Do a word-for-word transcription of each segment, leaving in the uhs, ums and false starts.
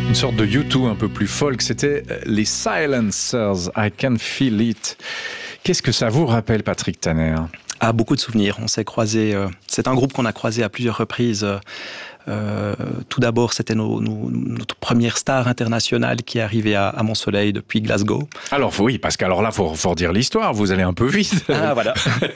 Une sorte de U deux un peu plus folk, c'était les Silencers, I Can Feel It. Qu'est-ce que ça vous rappelle, Patrick Tanner ? Ah, beaucoup de souvenirs. On s'est croisés. Euh, c'est un groupe qu'on a croisé à plusieurs reprises. Euh, tout d'abord, c'était nos, nos, notre première star internationale qui est arrivée à, à Mont-Soleil depuis Glasgow. Alors oui, parce qu'alors là, faut, faut redire l'histoire. Vous allez un peu vite. Ah voilà.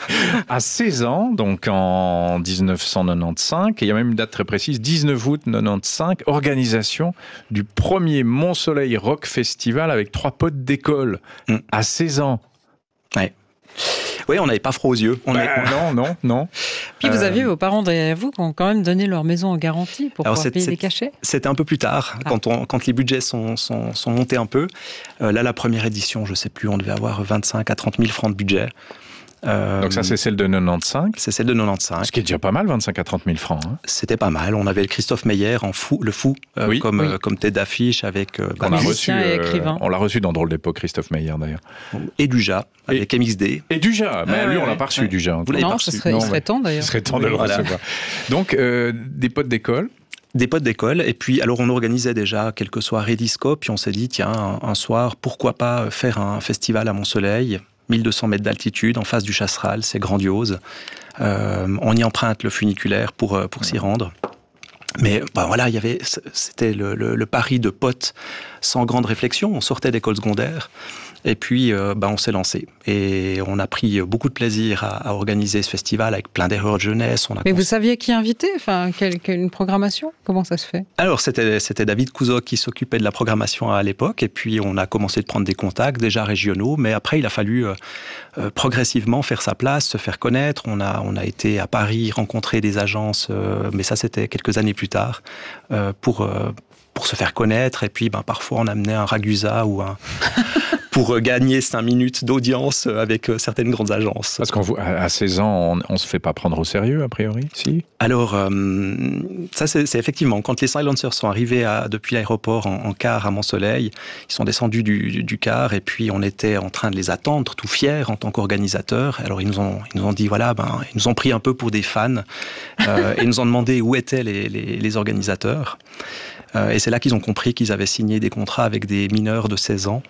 À seize ans, donc en dix-neuf cent quatre-vingt-quinze, et il y a même une date très précise, dix-neuf août quatre-vingt-quinze, organisation du premier Mont-Soleil Rock Festival avec trois potes d'école. Mm. À seize ans. Ouais. Oui, on n'avait pas froid aux yeux. On bah, est... Non, non, non. Puis vous aviez vos parents derrière vous qui ont quand même donné leur maison en garantie pour Alors pouvoir payer des cachets. C'était un peu plus tard, ah. quand, on, quand les budgets sont, sont, sont montés un peu. Euh, là, la première édition, je ne sais plus, on devait avoir vingt-cinq à trente mille francs de budget. Euh, Donc ça, c'est celle de quatre-vingt-quinze. C'est celle de quatre-vingt-quinze. Ce qui est déjà pas mal, vingt-cinq à trente mille francs. Hein. C'était pas mal. On avait le Christophe Meyer en fou, le fou, euh, oui, comme, oui. Euh, comme tête d'affiche avec... Euh, on l'a reçu, euh, on l'a reçu dans Drôle d'époque, Christophe Meyer d'ailleurs. Et Duja, avec et, M X D. Et Duja, mais ah, lui, ouais, on l'a pas reçu, ouais. Duja. Vous l'avez non, pas reçu. Ce serait, non, il serait temps d'ailleurs. Il serait temps de oui, le voilà. recevoir. Donc, euh, des potes d'école. Des potes d'école, et puis alors on organisait déjà quelques soirées disco, puis on s'est dit, tiens, un, un soir, pourquoi pas faire un festival à Mont-Soleil, mille deux cents mètres d'altitude, en face du Chasseral, c'est grandiose. Euh, on y emprunte le funiculaire pour, pour s'y rendre. Mais ben voilà, il y avait, c'était le, le, le pari de potes sans grande réflexion. On sortait d'école secondaire. Et puis, euh, ben, on s'est lancé. Et on a pris beaucoup de plaisir à, à organiser ce festival avec plein d'erreurs de jeunesse. On a Mais cons... vous saviez qui inviter ? Enfin, quelle, quelle une programmation ? Comment ça se fait ? Alors, c'était, c'était David Couzoc qui s'occupait de la programmation à l'époque. Et puis, on a commencé de prendre des contacts, déjà régionaux. Mais après, il a fallu euh, euh, progressivement faire sa place, se faire connaître. On a, on a été à Paris rencontrer des agences. Euh, mais ça, c'était quelques années plus tard. Euh, pour, euh, pour se faire connaître. Et puis, ben, parfois, on amenait un ragusa ou un... pour gagner cinq minutes d'audience avec certaines grandes agences. Parce qu'à seize ans, on ne se fait pas prendre au sérieux, a priori, si ? Alors, euh, ça c'est, c'est effectivement, quand les Silencers sont arrivés à, depuis l'aéroport en, en car à Mont-Soleil, ils sont descendus du, du, du car et puis on était en train de les attendre, tout fiers en tant qu'organisateurs. Alors ils nous ont, ils nous ont dit, voilà, ben, ils nous ont pris un peu pour des fans euh, et ils nous ont demandé où étaient les, les, les organisateurs. Euh, et c'est là qu'ils ont compris qu'ils avaient signé des contrats avec des mineurs de seize ans.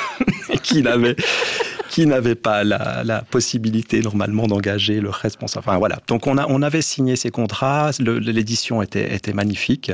qui n'avaient qui n'avaient pas la, la possibilité normalement d'engager le responsable. Enfin voilà. Donc on a on avait signé ces contrats. Le, l'édition était était magnifique.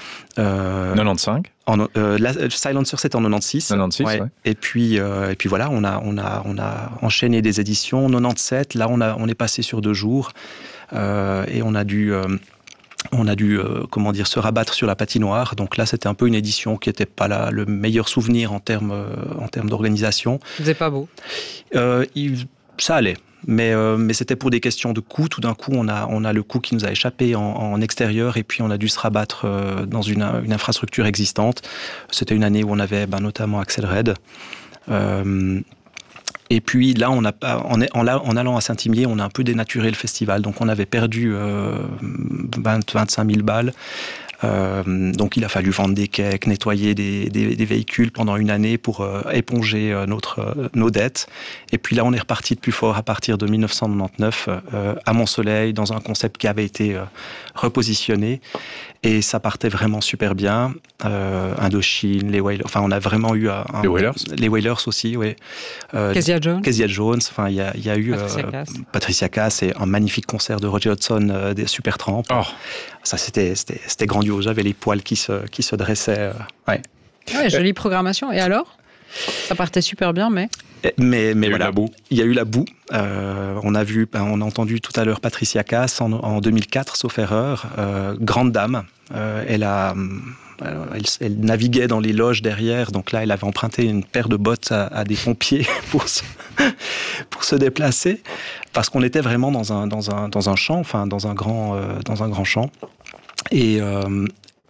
Euh, quatre-vingt-quinze. En, euh, la, Silencer c'était en quatre-vingt-seize. quatre-vingt-seize. Ouais. Ouais. Et puis euh, et puis voilà, on a on a on a enchaîné des éditions. quatre-vingt-dix-sept. Là on a on est passé sur deux jours euh, et on a dû euh, On a dû, euh, comment dire, se rabattre sur la patinoire. Donc là, c'était un peu une édition qui n'était pas la, le meilleur souvenir en termes, euh, en termes d'organisation. C'était pas beau. Euh, il, ça allait. Mais, euh, mais c'était pour des questions de coût. Tout d'un coup, on a, on a le coût qui nous a échappé en, en extérieur et puis on a dû se rabattre euh, dans une, une infrastructure existante. C'était une année où on avait ben, notamment Axel Red. Euh, Et puis là, on a, en, en, en allant à Saint-Imier, on a un peu dénaturé le festival. Donc on avait perdu euh, vingt à vingt-cinq mille balles. Euh, donc il a fallu vendre des cakes, nettoyer des, des, des véhicules pendant une année pour euh, éponger euh, notre, euh, nos dettes. Et puis là, on est reparti de plus fort à partir de dix-neuf cent quatre-vingt-dix-neuf euh, à Mont-Soleil, dans un concept qui avait été euh, repositionné. Et ça partait vraiment super bien. Euh, Indochine, les Wailers. Enfin, on a vraiment eu un, les Wailers. Les Wailers aussi, oui. Euh, Kezia Jones. Kezia Jones. Enfin, il y a, y a eu Patricia euh, Cass. Patricia Cass et un magnifique concert de Roger Hodgson euh, des Supertramp. Oh. Ça, c'était, c'était, c'était grandiose. J'avais les poils qui se, qui se dressaient. Euh, ouais. Ouais, jolie programmation. Et alors ? Ça partait super bien, mais... Mais, mais il y a voilà, eu la boue. Il y a eu la boue. Euh, on a vu, on a entendu tout à l'heure Patricia Cass en, en deux mille quatre, sauf erreur. Euh, grande dame. Euh, elle a, elle, elle naviguait dans les loges derrière. Donc là, elle avait emprunté une paire de bottes à, à des pompiers pour se, pour se déplacer, parce qu'on était vraiment dans un, dans un, dans un champ, enfin dans un grand, euh, dans un grand champ. Et euh,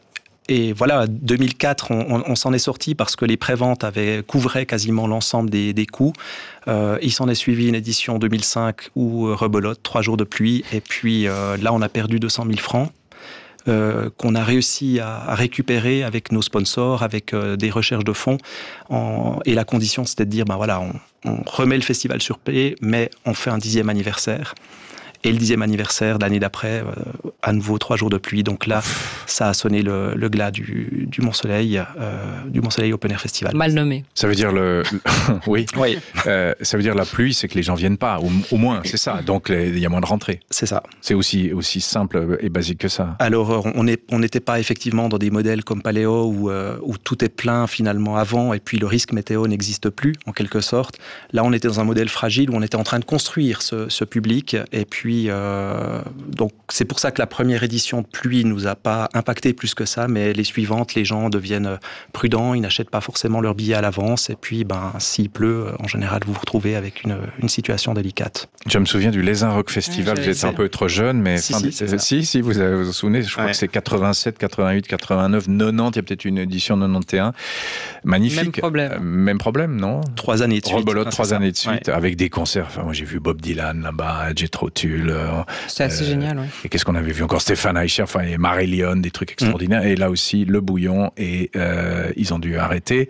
Et voilà, deux mille quatre, on, on, on s'en est sorti parce que les préventes avaient couvraient quasiment l'ensemble des, des coûts. Euh, il s'en est suivi une édition deux mille cinq où euh, rebelote, trois jours de pluie. Et puis euh, là, on a perdu deux cent mille francs euh, qu'on a réussi à, à récupérer avec nos sponsors, avec euh, des recherches de fonds. En, et la condition, c'était de dire, ben voilà, on, on remet le festival sur pied, mais on fait un dixième anniversaire. Et le dixième anniversaire, l'année d'après, euh, à nouveau trois jours de pluie. Donc là, ça a sonné le, le glas du, du Mont-Soleil, euh, du Mont-Soleil Open Air Festival. Mal nommé. Ça veut dire le, oui, oui. Euh, ça veut dire la pluie, c'est que les gens viennent pas, au, au moins, c'est ça. Donc il y a moins de rentrées. C'est ça. C'est aussi aussi simple et basique que ça. Alors on est, on n'était pas effectivement dans des modèles comme Paléo où, euh, où tout est plein finalement avant et puis le risque météo n'existe plus en quelque sorte. Là on était dans un modèle fragile où on était en train de construire ce, ce public et puis euh, donc c'est pour ça que la première édition de pluie nous a pas impacté plus que ça, mais les suivantes, les gens deviennent prudents, ils n'achètent pas forcément leurs billets à l'avance et puis ben s'il pleut, en général vous vous retrouvez avec une, une situation délicate. Je me souviens du Lézin Rock Festival, ouais, vous êtes un peu trop jeune, mais si, fin, si, si, si, si, vous vous vous souvenez, je crois ouais. que c'est quatre-vingt-sept, quatre-vingt-huit, quatre-vingt-neuf, quatre-vingt-dix, il y a peut-être une édition quatre-vingt-onze. Magnifique. Même problème. Euh, même problème, non? Trois années de suite. Rebelote, Ah, trois ça. années de suite, Ouais. avec des concerts. Enfin, moi, j'ai vu Bob Dylan là-bas, Jethro Tull. Euh, C'est assez euh, génial, oui. Et qu'est-ce qu'on avait vu encore? Stéphane Eicher, enfin, et Marillion, des trucs extraordinaires. Mm. Et là aussi, Le Bouillon, et euh, ils ont dû arrêter.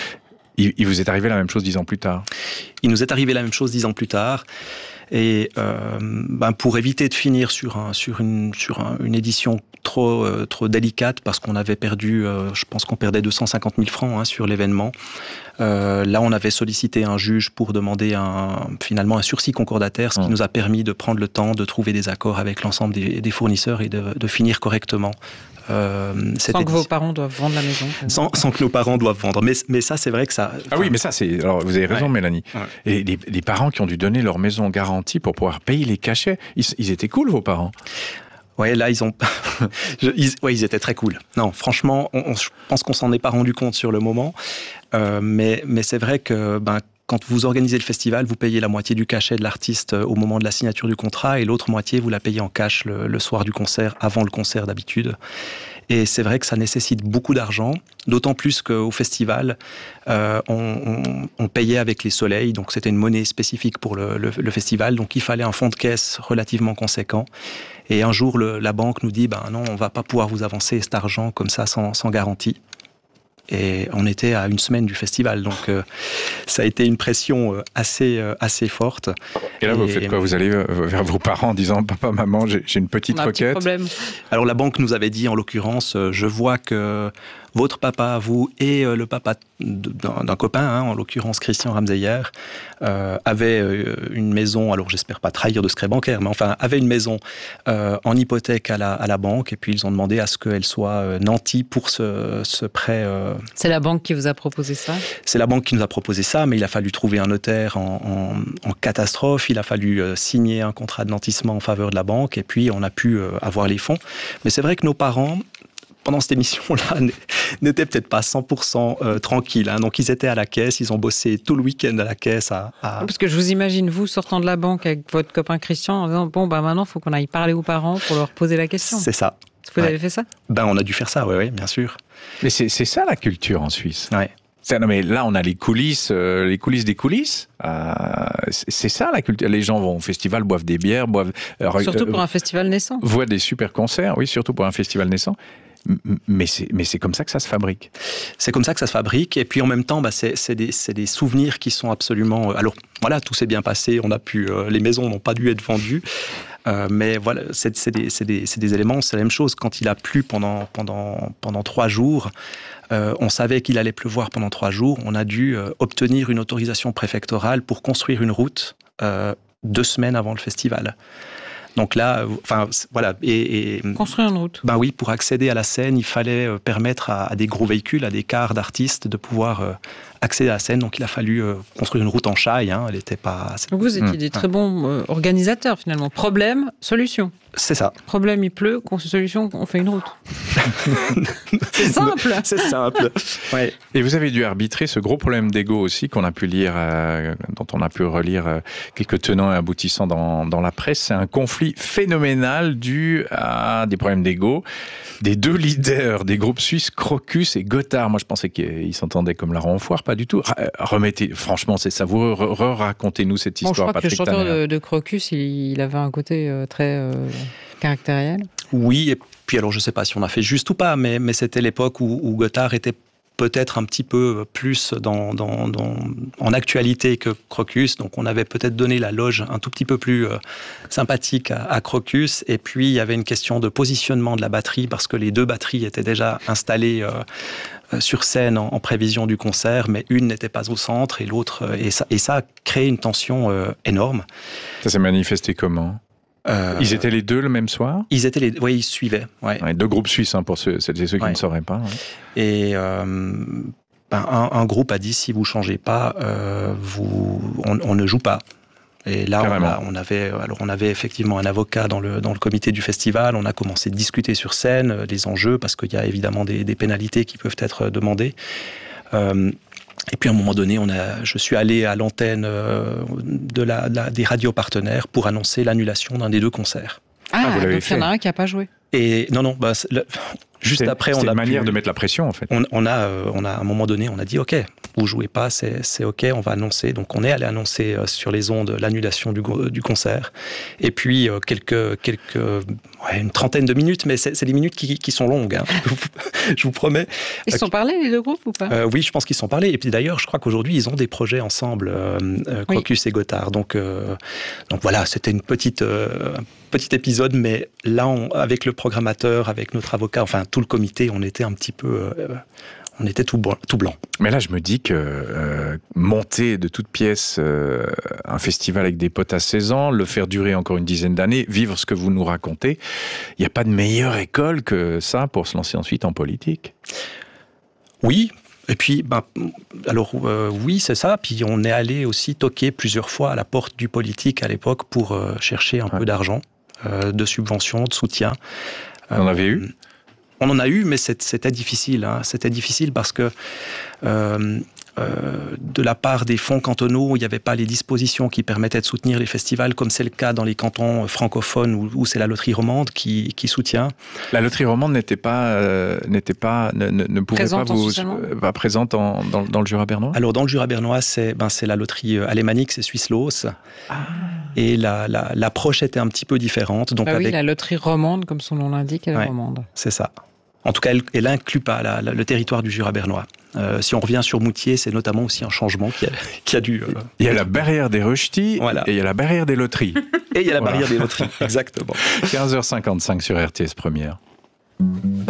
Il, il vous est arrivé la même chose dix ans plus tard? Il nous est arrivé la même chose dix ans plus tard. Et euh, ben pour éviter de finir sur, un, sur, une, sur un, une édition trop, euh, trop délicate, parce qu'on avait perdu, euh, je pense qu'on perdait deux cent cinquante mille francs hein, sur l'événement, euh, là on avait sollicité un juge pour demander un, finalement un sursis concordataire, ce qui mmh. nous a permis de prendre le temps de trouver des accords avec l'ensemble des, des fournisseurs et de, de finir correctement. Euh, sans que vos parents doivent vendre la maison. Sans, sans que nos parents doivent vendre. Mais, mais ça, c'est vrai que ça... Ah oui, mais ça, c'est... Alors, vous avez raison, ouais. Mélanie. Ouais. Et les, les parents qui ont dû donner leur maison garantie pour pouvoir payer les cachets, ils, ils étaient cool, vos parents? Ouais, là, ils ont... je, ils, ouais, ils étaient très cool. Non, franchement, on, on, je pense qu'on s'en est pas rendu compte sur le moment. Euh, mais, mais c'est vrai que... Ben, quand vous organisez le festival, vous payez la moitié du cachet de l'artiste au moment de la signature du contrat et l'autre moitié, vous la payez en cash le, le soir du concert, avant le concert d'habitude. Et c'est vrai que ça nécessite beaucoup d'argent, d'autant plus qu'au festival, euh, on, on, on payait avec les soleils, donc c'était une monnaie spécifique pour le, le, le festival, donc il fallait un fonds de caisse relativement conséquent. Et un jour, le, la banque nous dit, ben non, on ne va pas pouvoir vous avancer cet argent comme ça sans, sans garantie. Et on était à une semaine du festival, donc euh, ça a été une pression euh, assez, euh, assez forte. Et là, et... vous faites quoi? Vous allez vers vos parents en disant « Papa, maman, j'ai, j'ai une petite requête ». Problème. Alors la banque nous avait dit, en l'occurrence, euh, je vois que votre papa, vous, et euh, le papa d'un, d'un copain, hein, en l'occurrence Christian Ramseyer, euh, avait euh, une maison, alors j'espère pas trahir de secret bancaire, mais enfin, avait une maison euh, en hypothèque à la, à la banque, et puis ils ont demandé à ce qu'elle soit euh, nantie pour ce, ce prêt. Euh... C'est la banque qui vous a proposé ça? C'est la banque qui nous a proposé ça, mais il a fallu trouver un notaire en, en, en catastrophe, il a fallu euh, signer un contrat de nantissement en faveur de la banque, et puis on a pu euh, avoir les fonds. Mais c'est vrai que nos parents, pendant cette émission-là, n'étaient peut-être pas cent pour cent euh, tranquilles. Hein. Donc, ils étaient à la caisse, ils ont bossé tout le week-end à la caisse. À, à... Parce que je vous imagine, vous, sortant de la banque avec votre copain Christian, en disant, bon, bah maintenant, il faut qu'on aille parler aux parents pour leur poser la question. C'est ça. Vous ouais. avez fait ça? Ben, on a dû faire ça, oui, oui, bien sûr. Mais c'est, c'est ça, la culture en Suisse. Ouais. C'est, non, mais là, on a les coulisses, euh, les coulisses des coulisses. Euh, c'est, c'est ça, la culture. Les gens vont au festival, boivent des bières, boivent... Euh, surtout euh, pour un festival naissant. Voient des super concerts, oui, surtout pour un festival naissant. Mais c'est, mais c'est comme ça que ça se fabrique. C'est comme ça que ça se fabrique. Et puis en même temps, bah, c'est, c'est, des, c'est des souvenirs qui sont absolument... Alors voilà, tout s'est bien passé. On a pu, euh, les maisons n'ont pas dû être vendues. Euh, mais voilà, c'est, c'est, des, c'est, des, c'est des éléments. C'est la même chose. Quand il a plu pendant, pendant, pendant trois jours, euh, on savait qu'il allait pleuvoir pendant trois jours. On a dû euh, obtenir une autorisation préfectorale pour construire une route euh, deux semaines avant le festival. Donc là, enfin voilà, et, et construire une route. Ben oui, pour accéder à la scène, il fallait euh, permettre à, à des gros véhicules, à des cars d'artistes, de pouvoir euh, accéder à la scène. Donc il a fallu euh, construire une route en chaille. Hein, elle n'était pas. Donc vous étiez mmh. des très bons euh, organisateurs finalement. Problème, solution. C'est ça. Problème, il pleut. Solution, on fait une route. C'est simple. C'est simple. Ouais. Et vous avez dû arbitrer ce gros problème d'ego aussi qu'on a pu lire, euh, dont on a pu relire euh, quelques tenants et aboutissants dans, dans la presse. C'est un conflit phénoménal dû à des problèmes d'ego des deux leaders des groupes suisses, Krokus et Gotthard. Moi, je pensais qu'ils s'entendaient comme la renfoire, pas du tout. Remettez, franchement, c'est savoureux. Re-racontez-nous cette histoire, bon, je crois Patrick Tanner. Que le chanteur de, de Krokus, il, il avait un côté euh, très euh, caractériel. Oui, et puis alors je ne sais pas si on a fait juste ou pas, mais, mais c'était l'époque où, où Gotthard était peut-être un petit peu plus dans, dans, dans, en actualité que Crocus. Donc, on avait peut-être donné la loge un tout petit peu plus euh, sympathique à, à Crocus. Et puis, il y avait une question de positionnement de la batterie parce que les deux batteries étaient déjà installées euh, sur scène en, en prévision du concert, mais une n'était pas au centre et l'autre. Et ça, et ça a créé une tension euh, énorme. Ça s'est manifesté comment ? Euh, ils étaient les deux le même soir ? Ils étaient les, oui, ils suivaient. Ouais. Ouais, deux groupes suisses, hein, pour ceux, celles et ceux qui ouais. ne sauraient pas. Ouais. Et euh, ben, un, un groupe a dit si vous changez pas, euh, vous, on, on ne joue pas. Et là, on, a, on avait, alors on avait effectivement un avocat dans le dans le comité du festival. On a commencé de discuter sur scène les enjeux parce qu'il y a évidemment des, des pénalités qui peuvent être demandées. Euh, Et puis à un moment donné, on a, je suis allé à l'antenne euh, de la, de la, des radios partenaires pour annoncer l'annulation d'un des deux concerts. Ah, ah vous l'avez donc fait. Il y en a un qui n'a pas joué. Et non, non, bah, le, juste c'est, après, on a une manière pu, de mettre la pression en fait. On, on a, euh, on a à un moment donné, on a dit ok, vous jouez pas, c'est, c'est ok, on va annoncer. Donc on est allé annoncer euh, sur les ondes l'annulation du, du concert. Et puis euh, quelques, quelques, ouais, une trentaine de minutes, mais c'est, c'est des minutes qui, qui sont longues. Hein, je vous promets. Ils se sont parlé les deux groupes ou pas ? euh, Oui, je pense qu'ils se sont parlé. Et puis d'ailleurs, je crois qu'aujourd'hui ils ont des projets ensemble, euh, euh, Crocus oui. et Gotthard. Donc, euh, donc voilà, c'était une petite. Euh, Petit épisode, mais là, on, avec le programmateur, avec notre avocat, enfin tout le comité, on était un petit peu, euh, on était tout, blanc, tout blanc. Mais là, je me dis que euh, monter de toutes pièces euh, un festival avec des potes à seize ans, le faire durer encore une dizaine d'années, vivre ce que vous nous racontez, il n'y a pas de meilleure école que ça pour se lancer ensuite en politique. Oui. Et puis, ben, alors euh, oui, c'est ça. Puis on est allé aussi toquer plusieurs fois à la porte du politique à l'époque pour euh, chercher un ouais. peu d'argent. Euh, de subventions, de soutien. On en avait eu ? On en a eu, mais c'était difficile. Hein. C'était difficile parce que euh, euh, de la part des fonds cantonaux, il n'y avait pas les dispositions qui permettaient de soutenir les festivals, comme c'est le cas dans les cantons francophones où, où c'est la loterie romande qui, qui soutient. La loterie romande n'était pas, euh, n'était pas, ne, ne pouvait présente pas vous, euh, pas présente en, dans, dans le Jura bernois. Alors dans le Jura bernois, c'est, ben, c'est la loterie alémanique, c'est Swisslos. Ah. Et la, la, l'approche était un petit peu différente. Donc bah avec... oui, la loterie romande, comme son nom l'indique, elle est ouais, romande. C'est ça. En tout cas, elle n'inclut pas la, la, le territoire du Jura bernois. Euh, si on revient sur Moutier, c'est notamment aussi un changement qui a, qui a dû... Euh, il y a la barrière des rejetis voilà. et il y a la barrière des loteries. Et il y a la voilà. barrière des loteries, exactement. quinze heures cinquante-cinq sur R T S Première.